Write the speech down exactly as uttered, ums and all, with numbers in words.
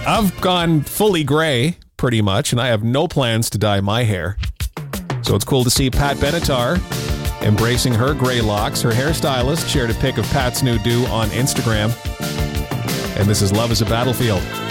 I've gone fully gray, pretty much, and I have no plans to dye my hair. So it's cool to see Pat Benatar embracing her gray locks. Her hairstylist shared a pic of Pat's new do on Instagram. And this is Love is a Battlefield.